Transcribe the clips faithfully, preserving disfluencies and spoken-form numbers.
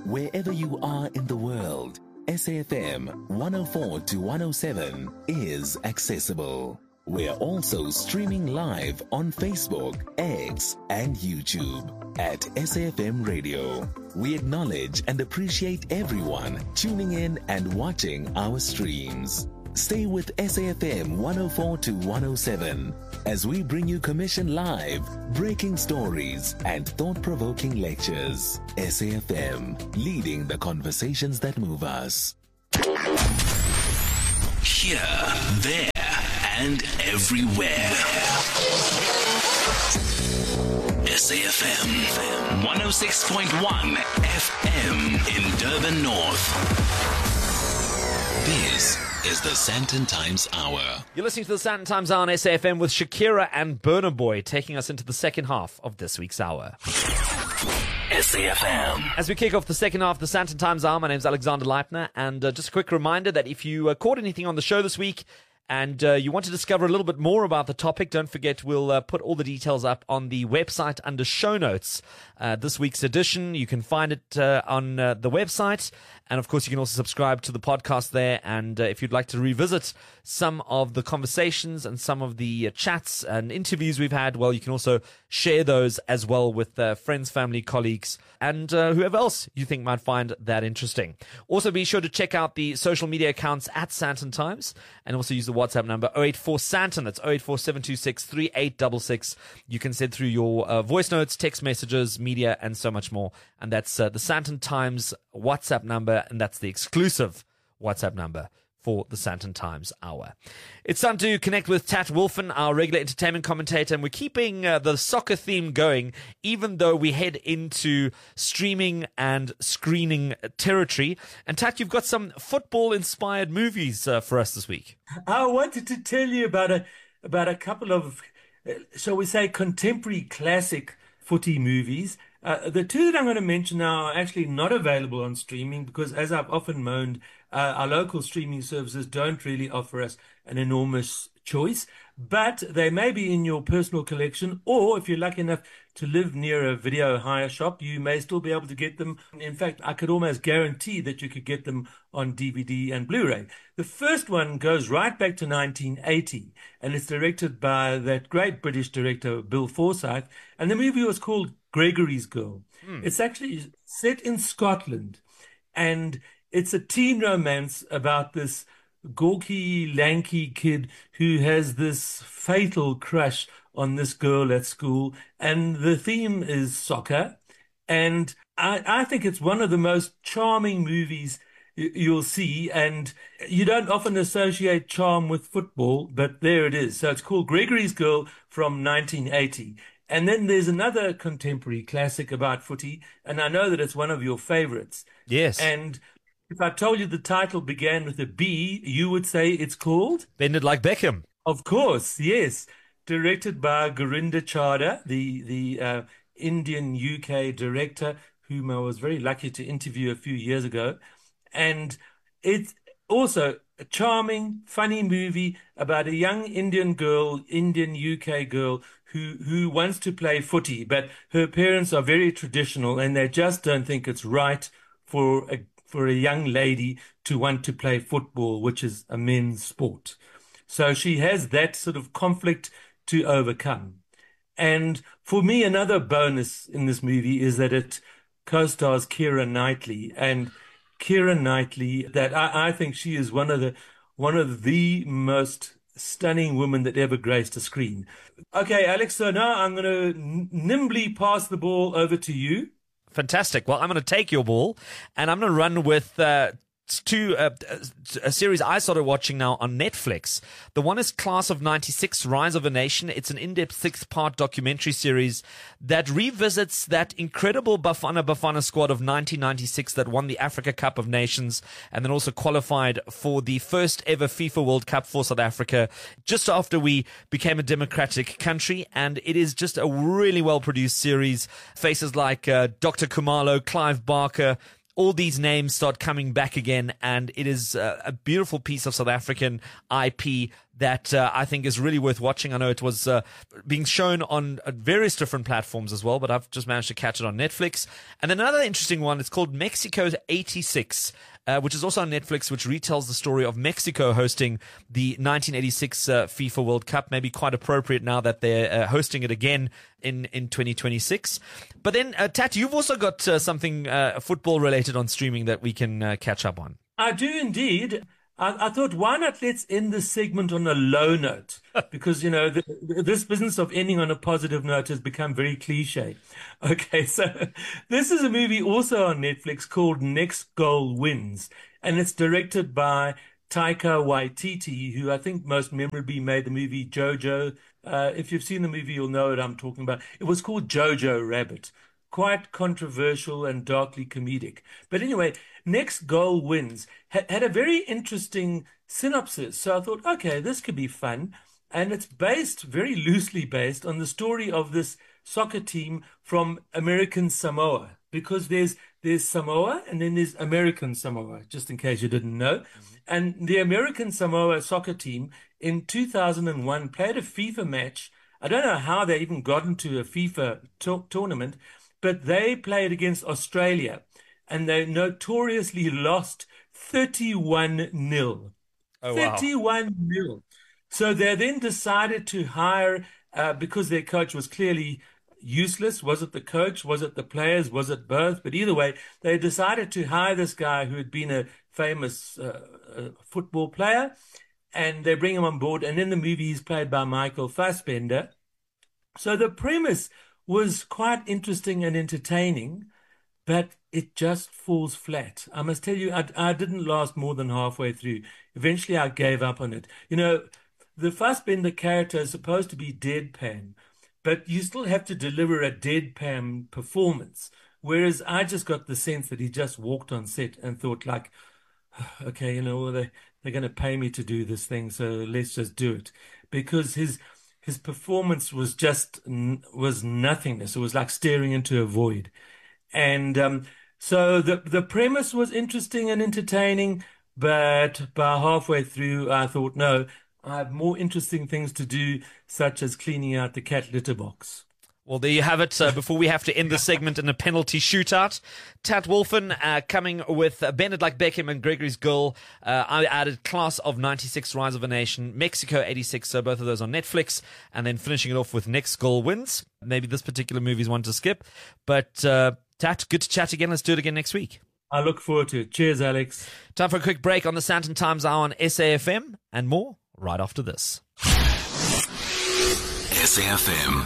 Wherever you are in the world, S A F M one oh four to one oh seven is accessible. We're also streaming live on Facebook, X, and YouTube at S A F M Radio. We acknowledge and appreciate everyone tuning in and watching our streams. Stay with S A F M one oh four to one oh seven as we bring you Commission Live, breaking stories, and thought-provoking lectures. S A F M, leading the conversations that move us. Here, there, and everywhere. S A F M one oh six point one F M in Durban North. This is the Sandton Times Hour. You're listening to the Sandton Times Hour on S A F M with Shakira and Burna Boy, taking us into the second half of this week's hour. S A F M. As we kick off the second half of the Sandton Times Hour, my name is Alexander Leitner, and uh, just a quick reminder that if you uh, caught anything on the show this week, and uh, you want to discover a little bit more about the topic, don't forget we'll uh, put all the details up on the website under show notes. Uh, this week's edition, you can find it uh, on uh, the website. And of course, you can also subscribe to the podcast there. And uh, if you'd like to revisit some of the conversations and some of the uh, chats and interviews we've had, well, you can also share those as well with uh, friends, family, colleagues, and uh, whoever else you think might find that interesting. Also, be sure to check out the social media accounts at Sandton Times, and also use the WhatsApp number oh eight four Sandton. That's oh eight four, seven two six, three eight six six. You can send through your uh, voice notes, text messages, media, and so much more. And that's uh, the Sandton Times WhatsApp number, and that's the exclusive WhatsApp number for the Sandton Times Hour. It's time to connect with Tat Wolfen, our regular entertainment commentator, and we're keeping uh, the soccer theme going, even though we head into streaming and screening territory. And Tat, you've got some football-inspired movies uh, for us this week. I wanted to tell you about a about a couple of, uh, shall we say, contemporary classic footy movies. Uh, the two that I'm going to mention now are actually not available on streaming because, as I've often moaned, uh, our local streaming services don't really offer us an enormous choice, but they may be in your personal collection, or if you're lucky enough to live near a video hire shop, you may still be able to get them. In fact, I could almost guarantee that you could get them on D V D and Blu-ray. The first one goes right back to nineteen eighty, and it's directed by that great British director, Bill Forsyth, and the movie was called Gregory's Girl. Mm. It's actually set in Scotland, and it's a teen romance about this gawky, lanky kid who has this fatal crush on this girl at school, and the theme is soccer. And I, I think it's one of the most charming movies you'll see, and you don't often associate charm with football, but there it is. So it's called Gregory's Girl from nineteen eighty. And then there's another contemporary classic about footy, and I know that it's one of your favorites. Yes. And if I told you the title began with a B, you would say it's called? Bend It Like Beckham. Of course, yes. Directed by Gurinder Chadha, the, the uh, Indian U K director, whom I was very lucky to interview a few years ago. And it's also a charming, funny movie about a young Indian girl, Indian U K girl, who, who wants to play footy, but her parents are very traditional and they just don't think it's right for a, for a young lady to want to play football, which is a men's sport. So she has that sort of conflict to overcome. And for me, another bonus in this movie is that it co-stars Keira Knightley, and Keira Knightley, that I, I think she is one of the one of the most stunning women that ever graced a screen. Okay, Alex, so now I'm going to n- nimbly pass the ball over to you. Fantastic. Well, I'm going to take your ball, and I'm going to run with uh, two uh, a series I started watching now on Netflix. The one is Class of ninety-six, Rise of a Nation. It's an in-depth six-part documentary series that revisits that incredible Bafana Bafana squad of nineteen ninety-six that won the Africa Cup of Nations and then also qualified for the first ever FIFA World Cup for South Africa just after we became a democratic country. And it is just a really well-produced series. Faces like uh, Doctor Khumalo, Clive Barker, all these names start coming back again, and it is uh, a beautiful piece of South African I P that uh, I think is really worth watching. I know it was uh, being shown on uh, various different platforms as well, but I've just managed to catch it on Netflix. And then another interesting one, it's called Mexico eighty-six, uh, which is also on Netflix, which retells the story of Mexico hosting the nineteen eighty-six uh, FIFA World Cup. Maybe quite appropriate now that they're uh, hosting it again in, in twenty twenty-six. But then, uh, Tat, you've also got uh, something uh, football-related on streaming that we can uh, catch up on. I do indeed. I, I thought, why not let's end this segment on a low note? Because, you know, the, this business of ending on a positive note has become very cliche. Okay, so this is a movie also on Netflix called Next Goal Wins, and it's directed by Taika Waititi, who I think most memorably made the movie Jojo. Uh, if you've seen the movie, you'll know what I'm talking about. It was called Jojo Rabbit. Quite controversial and darkly comedic. But anyway, Next Goal Wins had, had a very interesting synopsis. So I thought, okay, this could be fun. And it's based, very loosely based, on the story of this soccer team from American Samoa. Because there's there's Samoa and then there's American Samoa, just in case you didn't know. Mm-hmm. And the American Samoa soccer team in two thousand one played a FIFA match. I don't know how they even got into a FIFA t- tournament, but they played against Australia, and they notoriously lost thirty-one nil. Oh, wow. thirty-one nil. So they then decided to hire, uh, because their coach was clearly useless. Was it the coach? Was it the players? Was it both? But either way, they decided to hire this guy who had been a famous uh, uh, football player, and they bring him on board. And in the movie, he's played by Michael Fassbender. So the premise was quite interesting and entertaining, but it just falls flat. I must tell you, I, I didn't last more than halfway through. Eventually, I gave up on it. You know, the Fassbender character is supposed to be deadpan, but you still have to deliver a deadpan performance. Whereas I just got the sense that he just walked on set and thought like, okay, you know, well, they, they're going to pay me to do this thing, so let's just do it. Because his... His performance was just, was nothingness. It was like staring into a void. And um, so the the premise was interesting and entertaining, but by halfway through, I thought, no, I have more interesting things to do, such as cleaning out the cat litter box. Well, there you have it. Uh, before we have to end the segment in a penalty shootout, Tat Wolfen uh, coming with uh, Bend It Like Beckham and Gregory's Girl. Uh, I added Class of ninety-six, Rise of a Nation, Mexico eighty-six, so both of those on Netflix, and then finishing it off with Next Goal Wins. Maybe this particular movie is one to skip. But uh, Tat, good to chat again. Let's do it again next week. I look forward to it. Cheers, Alex. Time for a quick break on the Sandton Times Hour on S A F M, and more right after this. S A F M.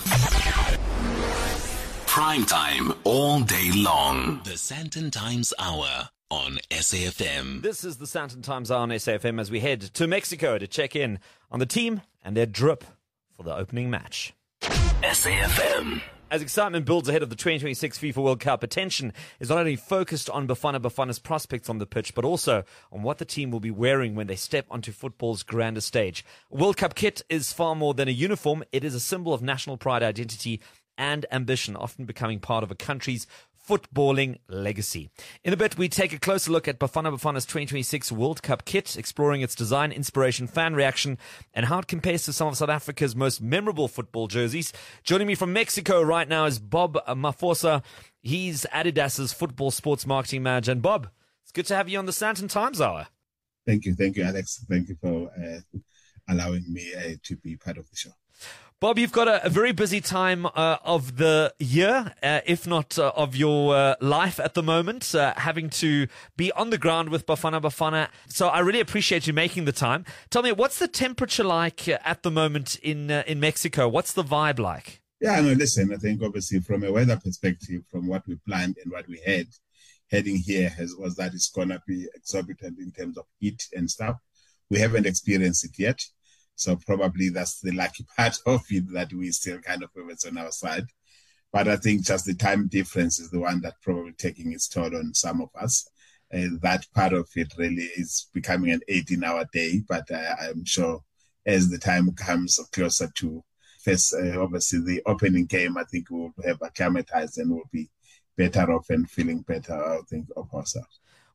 Prime time all day long. The Sandton Times Hour on S A F M. This is the Sandton Times Hour on S A F M as we head to Mexico to check in on the team and their drip for the opening match. S A F M. As excitement builds ahead of the twenty twenty-six FIFA World Cup, attention is not only focused on Bafana Bafana's prospects on the pitch, but also on what the team will be wearing when they step onto football's grander stage. World Cup kit is far more than a uniform. It is a symbol of national pride, identity, and ambition, often becoming part of a country's footballing legacy. In a bit, we take a closer look at Bafana Bafana's twenty twenty-six World Cup kit, exploring its design, inspiration, fan reaction, and how it compares to some of South Africa's most memorable football jerseys. Joining me from Mexico right now is Bob Mafosa. He's Adidas's football sports marketing manager. And Bob, it's good to have you on the Sandton Times Hour. Thank you. Thank you, Alex. Thank you for uh, allowing me uh, to be part of the show. Bob, you've got a, a very busy time uh, of the year, uh, if not uh, of your uh, life at the moment, uh, having to be on the ground with Bafana Bafana. So I really appreciate you making the time. Tell me, what's the temperature like uh, at the moment in uh, in Mexico? What's the vibe like? Yeah, no, listen, I think obviously from a weather perspective, from what we planned and what we had heading here has, was that it's going to be exorbitant in terms of heat and stuff. We haven't experienced it yet. So probably that's the lucky part of it, that we still kind of have it on our side. But I think just the time difference is the one that probably taking its toll on some of us. And that part of it really is becoming an eighteen-hour day. But uh, I'm sure as the time comes closer to first, uh, obviously the opening game, I think we'll have acclimatized and we'll be better off and feeling better, I think, of ourselves.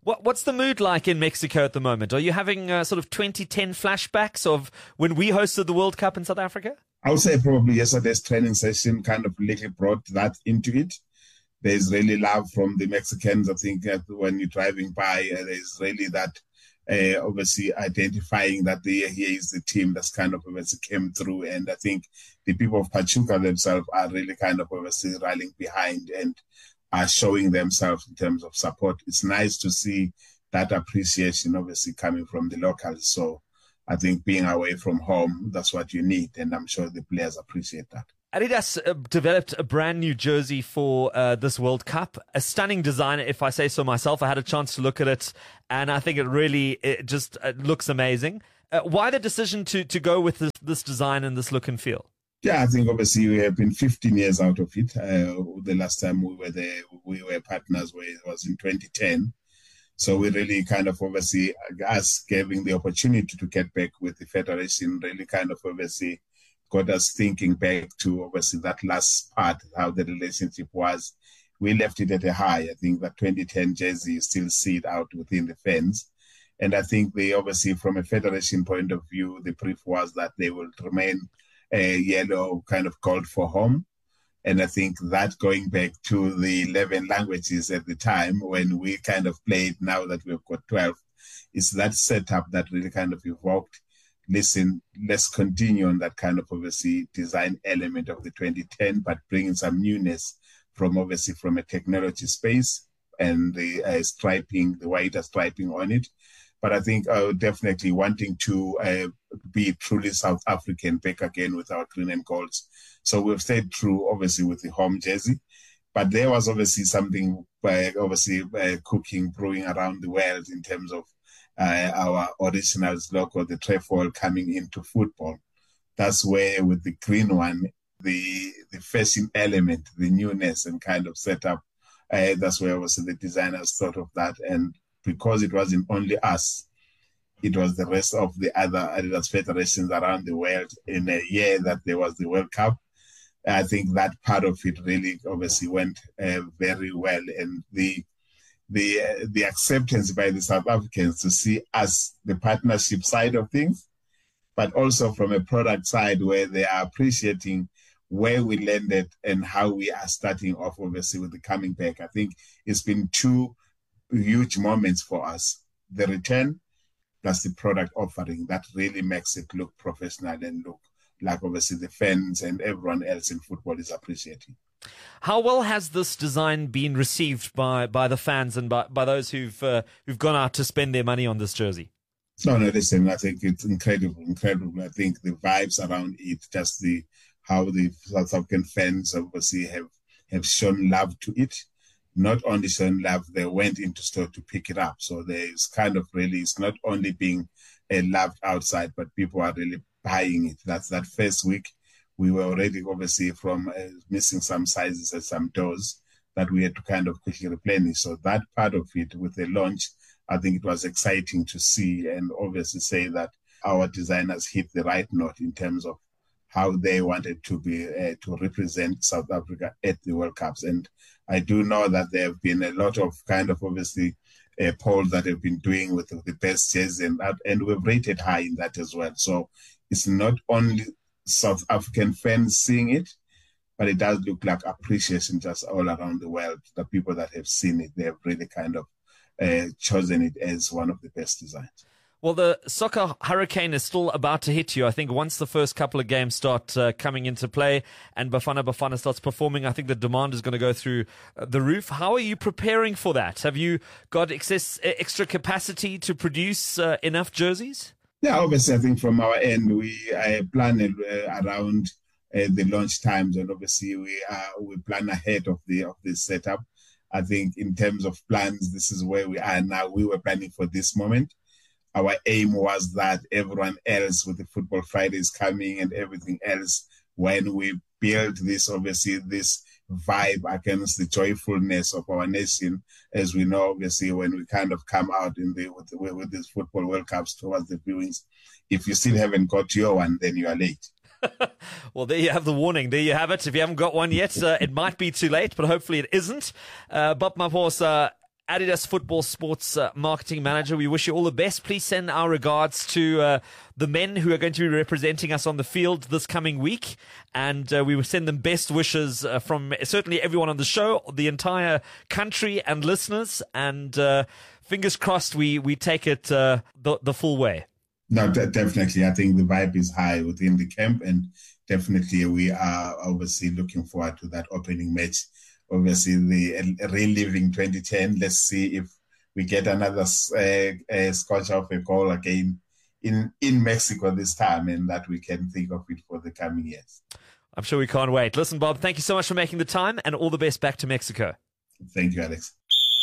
What, what's the mood like in Mexico at the moment? Are you having uh, sort of twenty ten flashbacks of when we hosted the World Cup in South Africa? I would say probably yesterday's training session kind of really brought that into it. There's really love from the Mexicans. I think uh, when you're driving by, uh, there's really that uh, obviously identifying that the, here is the team that's kind of obviously came through. And I think the people of Pachuca themselves are really kind of obviously rallying behind and are showing themselves in terms of support. It's nice to see that appreciation obviously coming from the locals. So I think being away from home, that's what you need. And I'm sure the players appreciate that. Adidas uh, developed a brand new jersey for uh, this World Cup. A stunning design, if I say so myself. I had a chance to look at it, and I think it really it just it looks amazing. Uh, why the decision to to go with this, this design and this look and feel? Yeah, I think obviously we have been fifteen years out of it. Uh, the last time we were there, we were partners, where it was in twenty ten. So we really kind of obviously, us giving the opportunity to get back with the Federation, really kind of obviously got us thinking back to obviously that last part, how the relationship was. We left it at a high. I think that twenty ten jersey you still see it out within the fans. And I think they obviously, from a Federation point of view, the brief was that they will remain a yellow kind of gold for home. And I think that going back to the eleven languages at the time when we kind of played, now that we've got twelve, is that setup that really kind of evoked, listen, let's continue on that kind of obviously design element of the twenty ten, but bringing some newness from obviously from a technology space and the uh, striping, the wider striping on it. But I think uh, definitely wanting to uh, be truly South African back again with our green and golds. So we've stayed true, obviously, with the home jersey. But there was obviously something, uh, obviously, uh, cooking, brewing around the world in terms of uh, our originals logo, the trefoil coming into football. That's where, with the green one, the the fashion element, the newness and kind of setup, uh, that's where obviously the designers thought of that. And because it wasn't only us, it was the rest of the other Adidas federations around the world in a year that there was the World Cup. I think that part of it really obviously went uh, very well. And the the uh, the acceptance by the South Africans to see us, the partnership side of things, but also from a product side where they are appreciating where we landed and how we are starting off, obviously, with the coming back. I think it's been two huge moments for us. The return, plus the product offering, that really makes it look professional and look like obviously the fans and everyone else in football is appreciating. How well has this design been received by, by the fans and by, by those who've uh, who've gone out to spend their money on this jersey? No, no, listen, I think it's incredible, incredible. I think the vibes around it, just the how the South African fans obviously have, have shown love to it. Not only shown love, they went into store to pick it up. So there's kind of really, it's not only being uh, loved outside, but people are really buying it. That's that first week. We were already obviously from uh, missing some sizes at some doors that we had to kind of quickly replenish. So that part of it with the launch, I think it was exciting to see and obviously say that our designers hit the right note in terms of how they wanted to be uh, to represent South Africa at the World Cups. And I do know that there have been a lot of kind of obviously uh, polls that have been doing with the best jersey, and that, and we've rated high in that as well. So it's not only South African fans seeing it, but it does look like appreciation just all around the world. The people that have seen it, they have really kind of uh, chosen it as one of the best designs. Well, the soccer hurricane is still about to hit you. I think once the first couple of games start uh, coming into play and Bafana Bafana starts performing, I think the demand is going to go through uh, the roof. How are you preparing for that? Have you got excess, extra capacity to produce uh, enough jerseys? Yeah, obviously, I think from our end, we uh, plan uh, around uh, the launch times, and obviously we uh, we plan ahead of the of the setup. I think in terms of plans, this is where we are now. We were planning for this moment. Our aim was that everyone else with the Football Fridays coming and everything else, when we build this, obviously, this vibe against the joyfulness of our nation, as we know, obviously, when we kind of come out in the with, the, with these Football World Cups towards the viewings, if you still haven't got your one, then you are late. Well, there you have the warning. There you have it. If you haven't got one yet, uh, it might be too late, but hopefully it isn't. Uh, Bob Maposa, Adidas Football Sports uh, Marketing Manager. We wish you all the best. Please send our regards to uh, the men who are going to be representing us on the field this coming week. And uh, we will send them best wishes uh, from certainly everyone on the show, the entire country and listeners. And uh, fingers crossed we, we take it uh, the, the full way. No, de- definitely. I think the vibe is high within the camp, and definitely we are obviously looking forward to that opening match. Obviously, the uh, reliving twenty ten. Let's see if we get another uh, uh, scotch of a goal again in, in Mexico this time, and that we can think of it for the coming years. I'm sure we can't wait. Listen, Bob, thank you so much for making the time, and all the best back to Mexico. Thank you, Alex.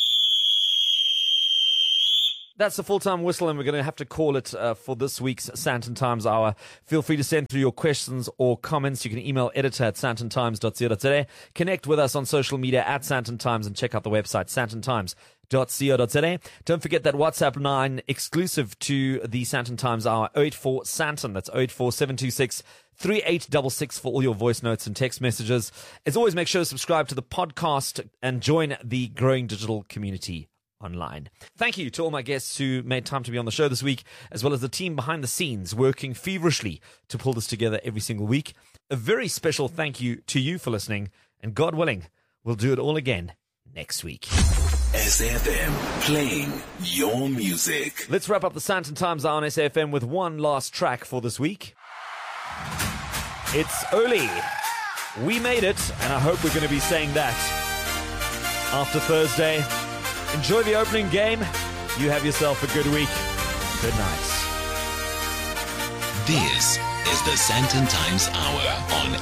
That's the full-time whistle, and we're going to have to call it uh, for this week's Sandton Times Hour. Feel free to send through your questions or comments. You can email editor at sandton times dot co dot za. Connect with us on social media at Sandton Times, and check out the website sandton times dot co dot za. Don't forget that WhatsApp line exclusive to the Sandton Times Hour, oh eight four Sandton. That's oh eight four, seven two six, three eight six six for all your voice notes and text messages. As always, make sure to subscribe to the podcast and join the growing digital community online. Thank you to all my guests who made time to be on the show this week, as well as the team behind the scenes working feverishly to pull this together every single week. A very special thank you to you for listening, and God willing, we'll do it all again next week. S A F M, playing your music. Let's wrap up the Sandton Times Hour on S A F M with one last track for this week. It's Oli. We made it, and I hope we're going to be saying that after Thursday. Enjoy the opening game. You have yourself a good week. Good night. This is the Sandton Times Hour on